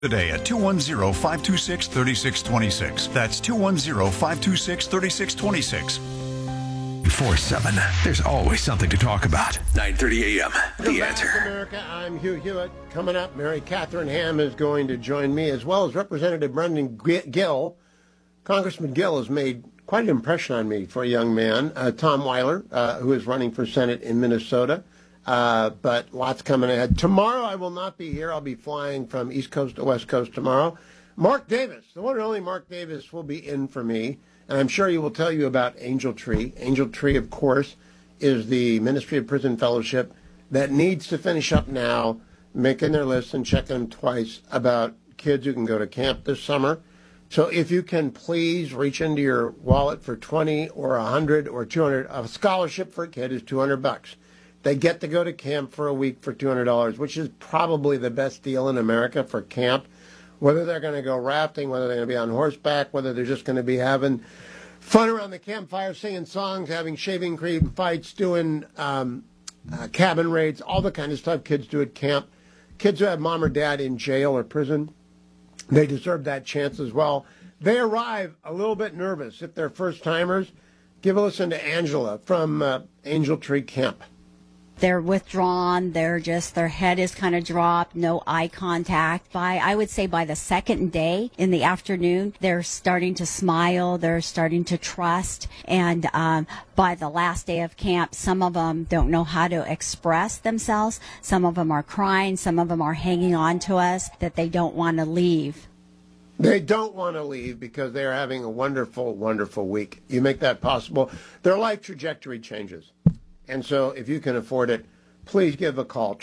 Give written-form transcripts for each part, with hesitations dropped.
Today at 210-526-3626. That's 210-526-3626. Before 7, there's always something to talk about. 9:30 a.m. The Answer. Back, America. I'm Hugh Hewitt. Coming up, Mary Catherine Ham is going to join me, as well as Representative Brendan Gill. Congressman Gill has made quite an impression on me for a young man. Tom Weiler, who is running for Senate in Minnesota. But lots coming ahead. Tomorrow I will not be here. I'll be flying from East Coast to West Coast tomorrow. Mark Davis, the one and only Mark Davis, will be in for me. And I'm sure he will tell you about Angel Tree. Angel Tree, of course, is the Ministry of Prison Fellowship that needs to finish up now, making their lists and checking them twice about kids who can go to camp this summer. So if you can please reach into your wallet for 20 or 100 or 200, a scholarship for a kid is $200. They get to go to camp for a week for $200, which is probably the best deal in America for camp. Whether they're going to go rafting, whether they're going to be on horseback, whether they're just going to be having fun around the campfire, singing songs, having shaving cream fights, doing cabin raids, all the kind of stuff kids do at camp. Kids who have mom or dad in jail or prison, they deserve that chance as well. They arrive a little bit nervous. If they're first-timers, give a listen to Angela from Angel Tree Camp. They're withdrawn. Their head is kind of dropped, no eye contact. I would say by the second day in the afternoon, they're starting to smile. They're starting to trust. And by the last day of camp, some of them don't know how to express themselves. Some of them are crying. Some of them are hanging on to us that they don't want to leave. They don't want to leave because they are having a wonderful, wonderful week. You make that possible. Their life trajectory changes. And so if you can afford it, please give a call,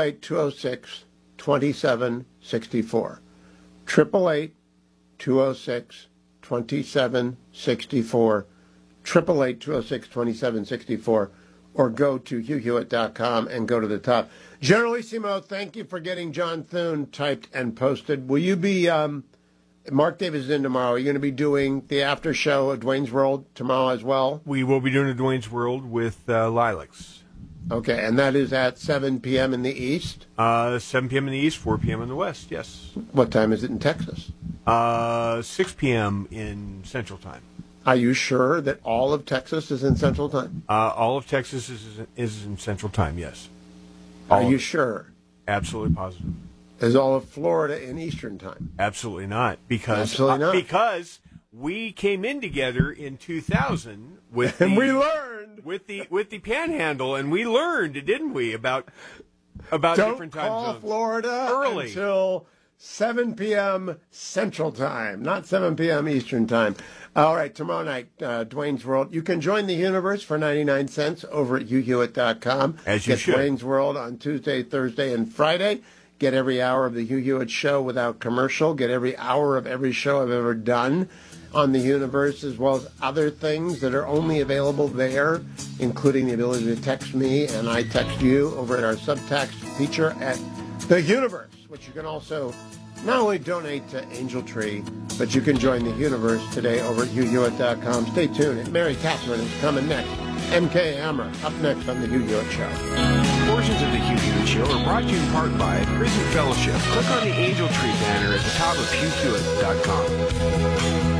888-206-2764. 888-206-2764. 888-206-2764. Or go to hughhewitt.com and go to the top. Generalissimo, thank you for getting John Thune typed and posted. Will you be, Mark Davis is in tomorrow. Are you going to be doing the after show at Dwayne's World tomorrow as well? We will be doing a Dwayne's World with Lilacs. Okay, and that is at 7 p.m. in the East? 7 p.m. in the East, 4 p.m. in the West, yes. What time is it in Texas? 6 p.m. in Central Time. Are you sure that all of Texas is in Central Time? All of Texas is in Central Time, yes. Are you sure? Absolutely positive. Is all of Florida in Eastern Time? Absolutely not. Because we came in together in 2000 with and we learned with the Panhandle, and we learned, didn't we, about Don't different time call zones. Florida early until 7 p.m. Central Time, not 7 p.m. Eastern Time. All right, tomorrow night, Dwayne's World. You can join the universe for 99 cents over at hughhewitt.com. As you should. Get Dwayne's World on Tuesday, Thursday, and Friday. Get every hour of the Hugh Hewitt Show without commercial. Get every hour of every show I've ever done on the universe, as well as other things that are only available there, including the ability to text me and I text you over at our subtext feature at the universe, which you can also not only donate to Angel Tree, but you can join the universe today over at hughhewitt.com. Stay tuned. Mary Catherine is coming next. MK Hammer up next on the Hugh Hewitt Show. Portions of the Hugh Hewitt Show are brought to you in part by Prison Fellowship. Click on the Angel Tree banner at the top of hughhewitt.com.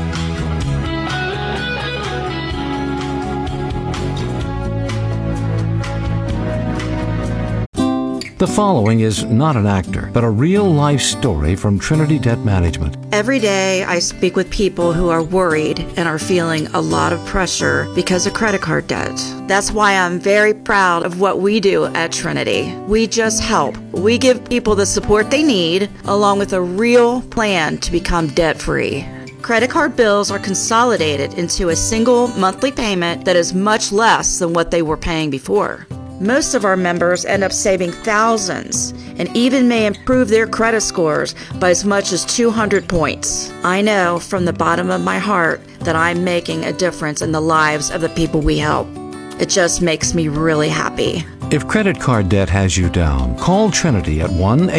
The following is not an actor, but a real-life story from Trinity Debt Management. Every day I speak with people who are worried and are feeling a lot of pressure because of credit card debt. That's why I'm very proud of what we do at Trinity. We just help. We give people the support they need, along with a real plan to become debt-free. Credit card bills are consolidated into a single monthly payment that is much less than what they were paying before. Most of our members end up saving thousands and even may improve their credit scores by as much as 200 points. I know from the bottom of my heart that I'm making a difference in the lives of the people we help. It just makes me really happy. If credit card debt has you down, call Trinity at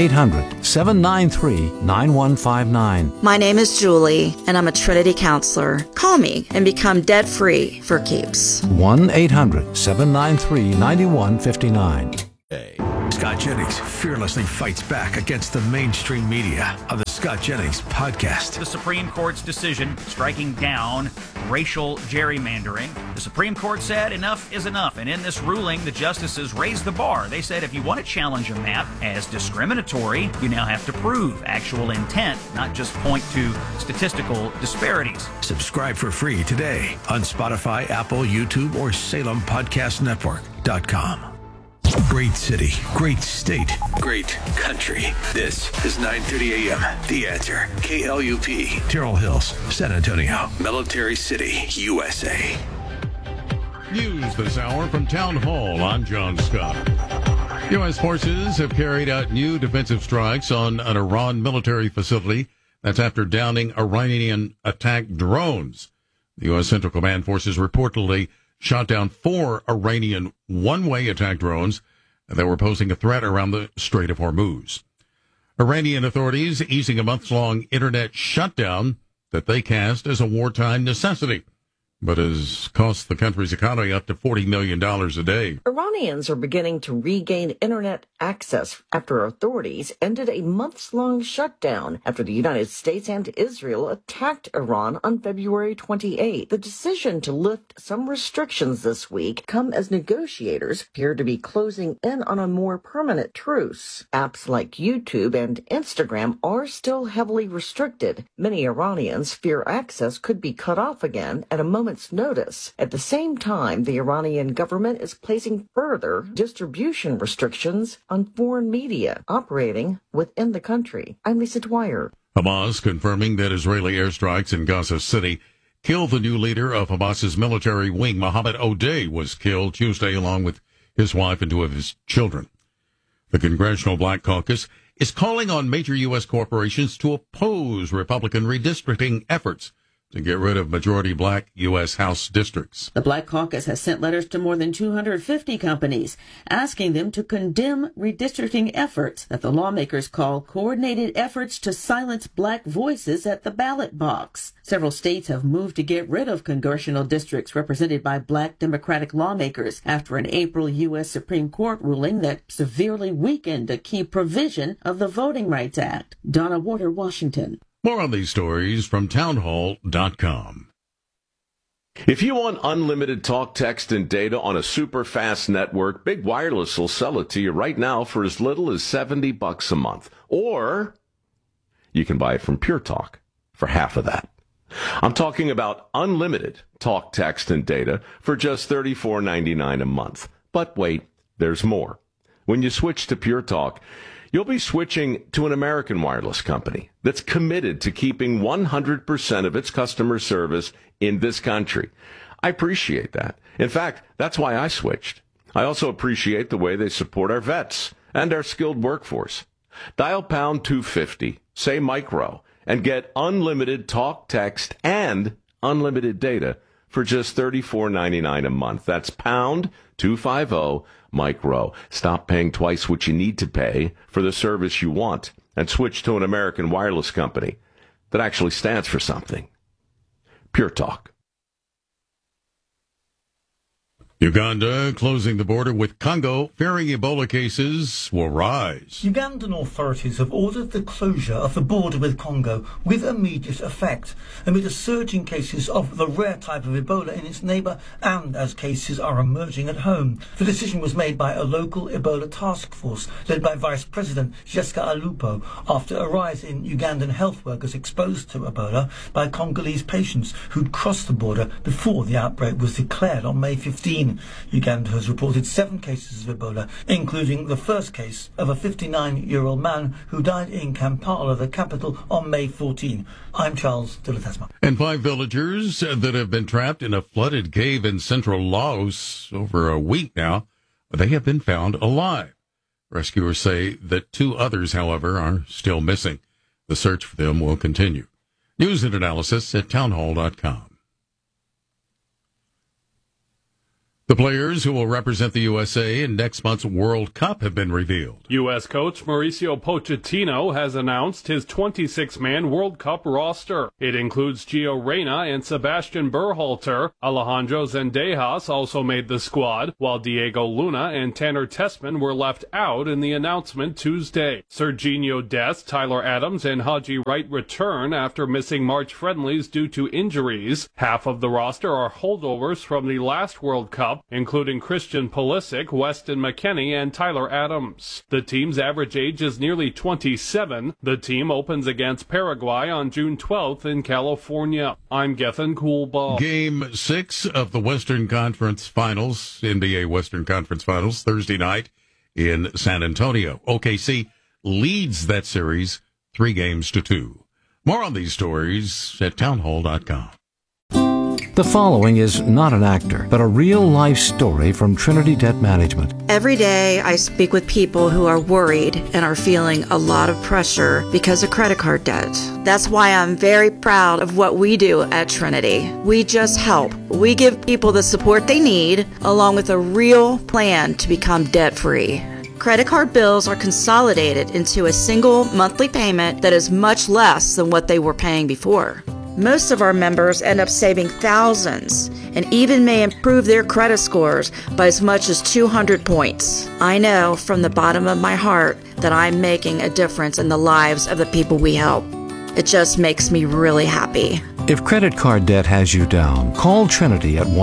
1-800-793-9159. My name is Julie, and I'm a Trinity counselor. Call me and become debt-free for keeps. 1-800-793-9159. Scott Jennings fearlessly fights back against the mainstream media on the Scott Jennings Podcast. The Supreme Court's decision striking down racial gerrymandering. The Supreme Court said enough is enough, and in this ruling, the justices raised the bar. They said if you want to challenge a map as discriminatory, you now have to prove actual intent, not just point to statistical disparities. Subscribe for free today on Spotify, Apple, YouTube, or SalemPodcastNetwork.com. Great city, great state, great country. This is 9:30 a.m. The Answer. KLUP, Terrell Hills, San Antonio, Military City, USA. News this hour from Town Hall. I'm John Scott. U.S. forces have carried out new defensive strikes on an Iran military facility. That's after downing Iranian-attacked drones. The U.S. Central Command forces reportedly shot down 4 Iranian one-way attack drones that were posing a threat around the Strait of Hormuz. Iranian authorities easing a months-long internet shutdown that they cast as a wartime necessity, but has cost the country's economy up to $40 million a day. Iranians are beginning to regain internet access after authorities ended a months-long shutdown after the United States and Israel attacked Iran on February 28. The decision to lift some restrictions this week come as negotiators appear to be closing in on a more permanent truce. Apps like YouTube and Instagram are still heavily restricted. Many Iranians fear access could be cut off again at a moment's notice. At the same time, the Iranian government is placing further distribution restrictions on foreign media operating within the country. I'm Lisa Dwyer. Hamas confirming that Israeli airstrikes in Gaza City killed the new leader of Hamas's military wing. Mohammed Odeh was killed Tuesday along with his wife and 2 of his children. The Congressional Black Caucus is calling on major U.S. corporations to oppose Republican redistricting efforts to get rid of majority black U.S. House districts. The Black Caucus has sent letters to more than 250 companies asking them to condemn redistricting efforts that the lawmakers call coordinated efforts to silence black voices at the ballot box. Several states have moved to get rid of congressional districts represented by black Democratic lawmakers after an April U.S. Supreme Court ruling that severely weakened a key provision of the Voting Rights Act. Donna Warder, Washington. More on these stories from townhall.com. If you want unlimited talk, text, and data on a super fast network, Big Wireless will sell it to you right now for as little as $70 a month. Or you can buy it from Pure Talk for half of that. I'm talking about unlimited talk, text, and data for just $34.99 a month. But wait, there's more. When you switch to Pure Talk, you'll be switching to an American wireless company that's committed to keeping 100% of its customer service in this country. I appreciate that. In fact, that's why I switched. I also appreciate the way they support our vets and our skilled workforce. Dial pound 250, say micro, and get unlimited talk, text, and unlimited data for just $34.99 a month. That's pound 250 micro. Stop paying twice what you need to pay for the service you want and switch to an American wireless company that actually stands for something. Pure Talk. Uganda closing the border with Congo, fearing Ebola cases will rise. Ugandan authorities have ordered the closure of the border with Congo with immediate effect, amid a surge in cases of the rare type of Ebola in its neighbour and as cases are emerging at home. The decision was made by a local Ebola task force led by Vice President Jessica Alupo after a rise in Ugandan health workers exposed to Ebola by Congolese patients who'd crossed the border before the outbreak was declared on May 15. Uganda has reported 7 cases of Ebola, including the first case of a 59-year-old man who died in Kampala, the capital, on May 14. I'm Charles de la Tasma. And 5 villagers that have been trapped in a flooded cave in central Laos over a week now, they have been found alive. Rescuers say that 2 others, however, are still missing. The search for them will continue. News and analysis at townhall.com. The players who will represent the USA in next month's World Cup have been revealed. U.S. coach Mauricio Pochettino has announced his 26-man World Cup roster. It includes Gio Reyna and Sebastian Berhalter. Alejandro Zendejas also made the squad, while Diego Luna and Tanner Tessman were left out in the announcement Tuesday. Serginho Dest, Tyler Adams, and Haji Wright return after missing March friendlies due to injuries. Half of the roster are holdovers from the last World Cup, including Christian Pulisic, Weston McKennie, and Tyler Adams. The team's average age is nearly 27. The team opens against Paraguay on June 12th in California. I'm Gethin Coolbaugh. Game 6 of the Western Conference Finals, NBA Western Conference Finals, Thursday night in San Antonio. OKC leads that series 3-2. More on these stories at townhall.com. The following is not an actor, but a real-life story from Trinity Debt Management. Every day, I speak with people who are worried and are feeling a lot of pressure because of credit card debt. That's why I'm very proud of what we do at Trinity. We just help. We give people the support they need, along with a real plan to become debt-free. Credit card bills are consolidated into a single monthly payment that is much less than what they were paying before. Most of our members end up saving thousands and even may improve their credit scores by as much as 200 points. I know from the bottom of my heart that I'm making a difference in the lives of the people we help. It just makes me really happy. If credit card debt has you down, call Trinity at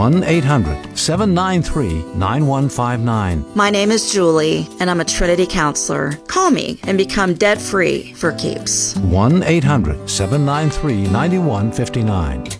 1-800-793-9159. My name is Julie, and I'm a Trinity counselor. Call me and become debt-free for keeps. 1-800-793-9159.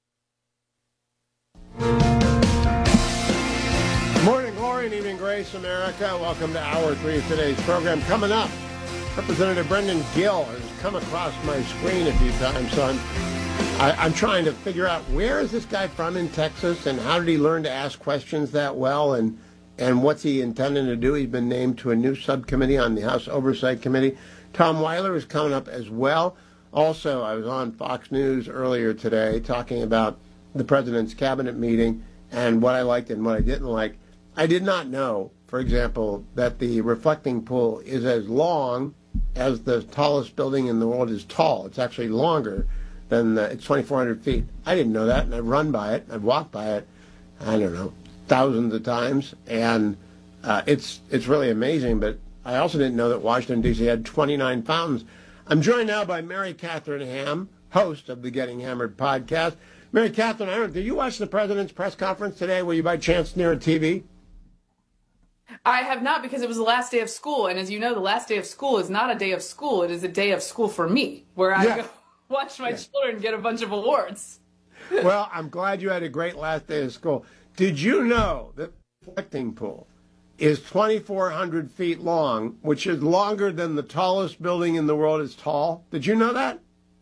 Morning glory and evening grace, America. Welcome to Hour 3 of today's program. Coming up, Representative Brendan Gill has come across my screen a few times, so I'm trying to figure out where is this guy from in Texas and how did he learn to ask questions that well and what's he intending to do. He's been named to a new subcommittee on the House Oversight Committee. Tom Weiler is coming up as well. Also, I was on Fox News earlier today talking about the president's cabinet meeting and what I liked and what I didn't like. I did not know, for example, that the reflecting pool is as long as the tallest building in the world is tall. It's actually longer than it's 2,400 feet. I didn't know that, and I've run by it. I've walked by it, I don't know, thousands of times, and it's really amazing. But I also didn't know that Washington, D.C. had 29 fountains. I'm joined now by Mary Catherine Ham, host of the Getting Hammered podcast. Mary Catherine, did you watch the president's press conference today? Were you by chance near a TV? I have not, because it was the last day of school. And as you know, the last day of school is not a day of school. It is a day of school for me, where I go watch my children get a bunch of awards. Well, I'm glad you had a great last day of school. Did you know that the reflecting pool is 2,400 feet long, which is longer than the tallest building in the world is tall? Did you know that?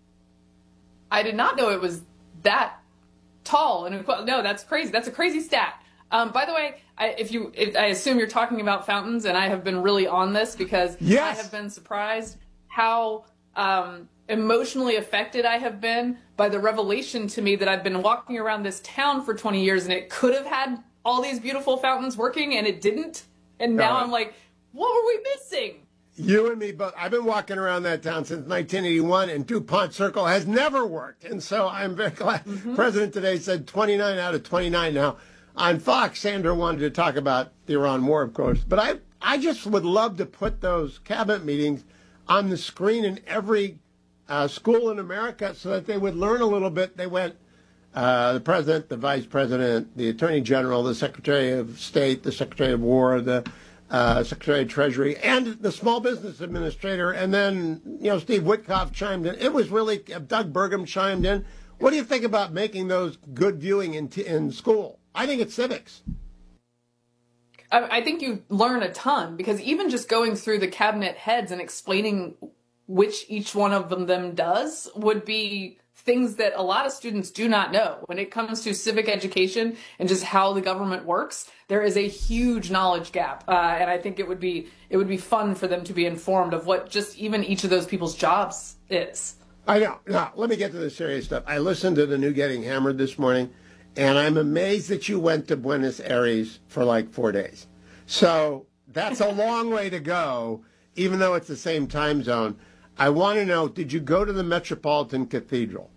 I did not know it was that tall. No, that's crazy. That's a crazy stat. By the way, I assume you're talking about fountains, and I have been really on this because I have been surprised how emotionally affected I have been by the revelation to me that I've been walking around this town for 20 years, and it could have had all these beautiful fountains working, and it didn't. And now I'm like, what were we missing? You and me both. I've been walking around that town since 1981, and DuPont Circle has never worked. And so I'm very glad. President today said 29 out of 29 now. On Fox, Sandra wanted to talk about the Iran war, of course. But I just would love to put those cabinet meetings on the screen in every school in America so that they would learn a little bit. They went, the president, the vice president, the attorney general, the secretary of state, the secretary of war, the secretary of treasury, and the small business administrator. And then, Steve Witkoff chimed in. It was really, Doug Burgum chimed in. What do you think about making those good viewing in school? I think it's civics. I think you learn a ton, because even just going through the cabinet heads and explaining which each one of them does would be things that a lot of students do not know. When it comes to civic education and just how the government works, there is a huge knowledge gap. And I think it would be fun for them to be informed of what just even each of those people's jobs is. I know. Now, let me get to the serious stuff. I listened to the new Getting Hammered this morning, and I'm amazed that you went to Buenos Aires for like 4 days. So that's a long way to go, even though it's the same time zone. I want to know, did you go to the Metropolitan Cathedral?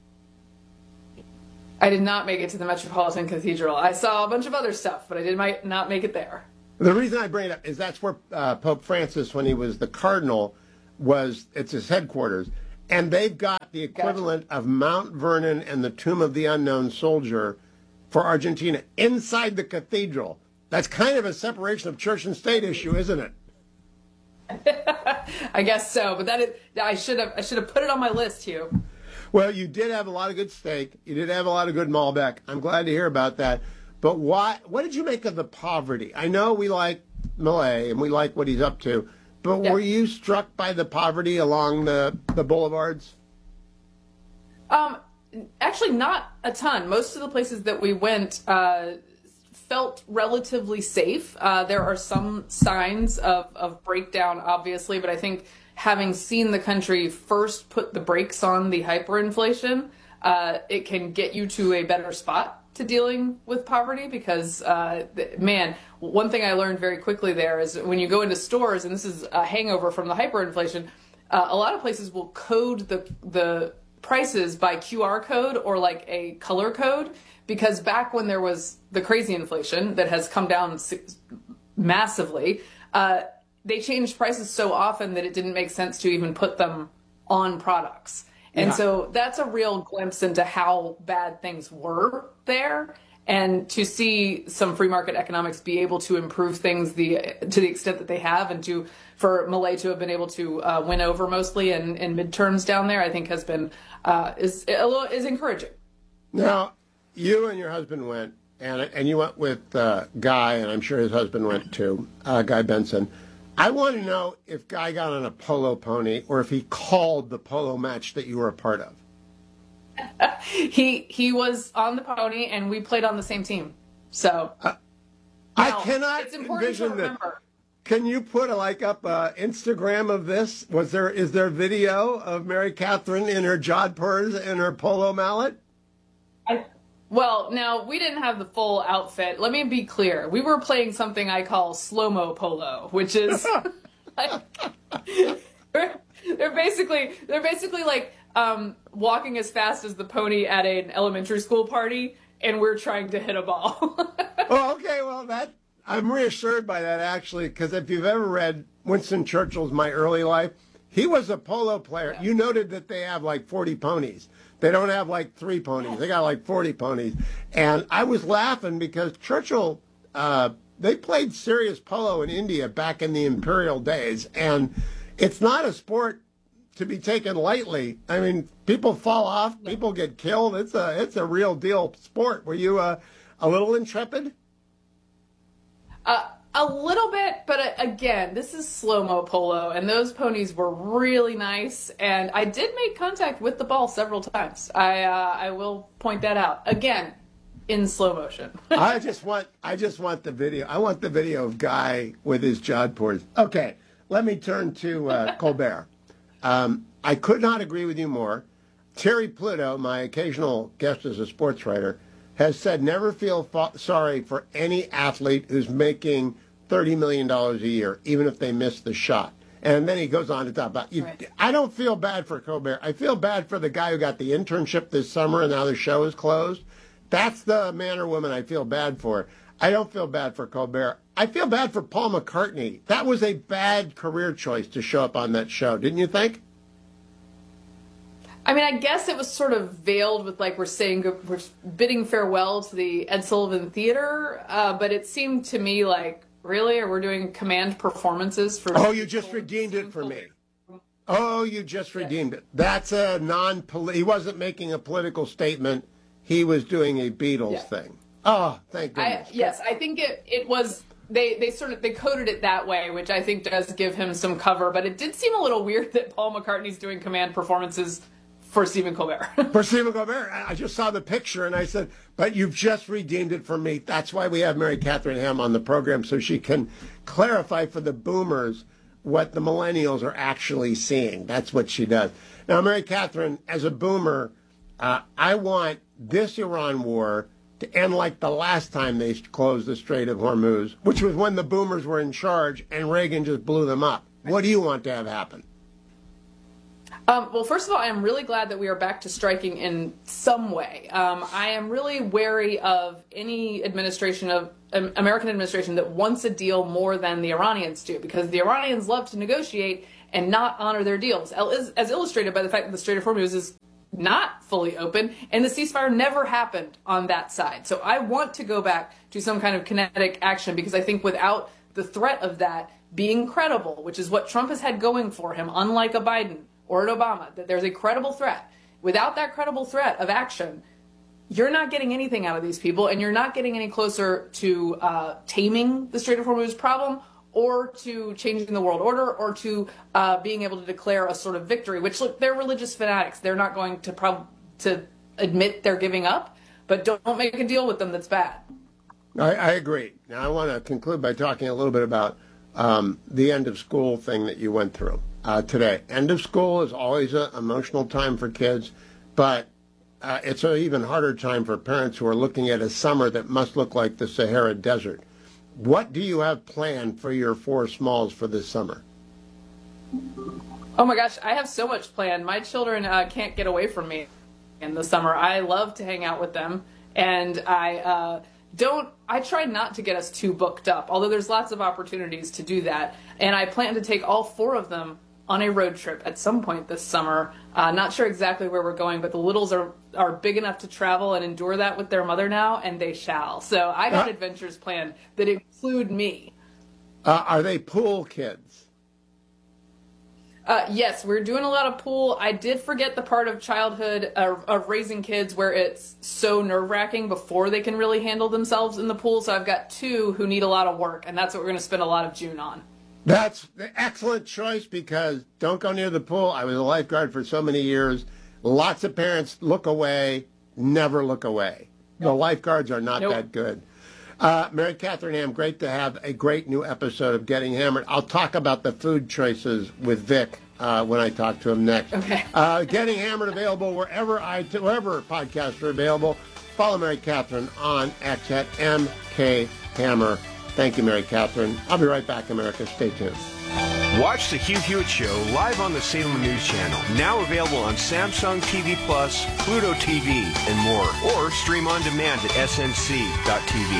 I did not make it to the Metropolitan Cathedral. I saw a bunch of other stuff, but I might not make it there. The reason I bring it up is that's where Pope Francis, when he was the cardinal, it's his headquarters. And they've got the equivalent of Mount Vernon and the Tomb of the Unknown Soldier for Argentina inside the cathedral. That's kind of a separation of church and state issue, isn't it? I guess so, but I should have put it on my list, Hugh. Well, you did have a lot of good steak. You did have a lot of good Malbec. I'm glad to hear about that. But what did you make of the poverty? I know we like Milei and we like what he's up to, but were you struck by the poverty along the boulevards? Actually, not a ton. Most of the places that we went felt relatively safe. There are some signs of breakdown, obviously, but I think having seen the country first put the brakes on the hyperinflation, it can get you to a better spot to dealing with poverty because, man, one thing I learned very quickly there is when you go into stores, and this is a hangover from the hyperinflation, a lot of places will code the prices by QR code or like a color code, because back when there was the crazy inflation that has come down massively, they changed prices so often that it didn't make sense to even put them on products. And so that's a real glimpse into how bad things were there. And to see some free market economics be able to improve things to the extent that they have, and for Milei to have been able to win over mostly in midterms down there, I think has been is encouraging. Now, you and your husband went, and you went with Guy, and I'm sure his husband went too, Guy Benson. I want to know if Guy got on a polo pony or if he called the polo match that you were a part of. He was on the pony, and we played on the same team. So I cannot envision that. Can you put up Instagram of this? Is there video of Mary Catherine in her jodhpurs and her polo mallet? Well, now, we didn't have the full outfit. Let me be clear. We were playing something I call slow-mo polo, which is like they're basically like walking as fast as the pony at an elementary school party, and we're trying to hit a ball. Oh, okay. Well, I'm reassured by that, actually, because if you've ever read Winston Churchill's My Early Life, he was a polo player. Yeah. You noted that they have like 40 ponies. They don't have like 3 ponies. They got like 40 ponies. And I was laughing because Churchill, they played serious polo in India back in the imperial days. And it's not a sport to be taken lightly. I mean, people fall off, people get killed. It's a real deal sport. Were you a little intrepid? A little bit, but again, this is slow-mo polo, and those ponies were really nice, and I did make contact with the ball several times. I will point that out. Again, in slow motion. I just want the video. I want the video of Guy with his jodhpurs. Okay, let me turn to Colbert. I could not agree with you more. Terry Pluto, my occasional guest as a sports writer, has said never feel sorry for any athlete who's making $30 million a year, even if they miss the shot. And then he goes on to talk about, I don't feel bad for Colbert. I feel bad for the guy who got the internship this summer and now the show is closed. That's the man or woman I feel bad for. I don't feel bad for Colbert. I feel bad for Paul McCartney. That was a bad career choice to show up on that show, didn't you think? I mean, I guess it was sort of veiled with we're bidding farewell to the Ed Sullivan Theater, but it seemed to me like, really? Or we're doing command performances for... Oh, you just redeemed it for me. Oh, you just redeemed it. That's a he wasn't making a political statement. He was doing a Beatles thing. Oh, thank goodness. Yes, I think it was... They coded it that way, which I think does give him some cover, but it did seem a little weird that Paul McCartney's doing command performances for Stephen Colbert. For Stephen Colbert. I just saw the picture and I said, but you've just redeemed it for me. That's why we have Mary Catherine Ham on the program, so she can clarify for the boomers what the millennials are actually seeing. That's what she does. Now, Mary Catherine, as a boomer, I want this Iran war to end like the last time they closed the Strait of Hormuz, which was when the boomers were in charge and Reagan just blew them up. What do you want to have happen? Well, first of all, I am really glad that we are back to striking in some way. I am really wary of any administration of American administration that wants a deal more than the Iranians do, because the Iranians love to negotiate and not honor their deals, as illustrated by the fact that the Strait of Hormuz is not fully open, and the ceasefire never happened on that side. So I want to go back to some kind of kinetic action, because I think without the threat of that being credible, which is what Trump has had going for him, unlike a Biden or an Obama, that there's a credible threat. Without that credible threat of action, you're not getting anything out of these people, and you're not getting any closer to taming the Strait of Hormuz problem, or to changing the world order, or to being able to declare a sort of victory, which, look, they're religious fanatics. They're not going to admit they're giving up, but don't make a deal with them that's bad. I agree. Now, I want to conclude by talking a little bit about the end of school thing that you went through today. End of school is always an emotional time for kids, but it's an even harder time for parents who are looking at a summer that must look like the Sahara Desert. What do you have planned for your four smalls for this summer? Oh my gosh, I have so much planned. My children can't get away from me in the summer. I love to hang out with them, and I try not to get us too booked up, although there's lots of opportunities to do that. And I plan to take all four of them on a road trip at some point this summer. Not sure exactly where we're going, but the littles are big enough to travel and endure that with their mother now, and they shall. So I got adventures planned that include me. Are they pool kids? Yes, we're doing a lot of pool. I did forget the part of childhood of raising kids where it's so nerve-wracking before they can really handle themselves in the pool. So I've got two who need a lot of work, and that's what we're going to spend a lot of June on. That's the excellent choice, because don't go near the pool. I was a lifeguard for so many years. Lots of parents look away, never look away. The lifeguards are not that good. Mary Catherine Ham, great to have a great new episode of Getting Hammered. I'll talk about the food choices with Vic when I talk to him next. Okay. Getting Hammered available wherever podcasts are available. Follow Mary Catherine on X at MKHammer. Thank you, Mary Catherine. I'll be right back, America. Stay tuned. Watch The Hugh Hewitt Show live on the Salem News Channel. Now available on Samsung TV Plus, Pluto TV, and more. Or stream on demand at snc.tv.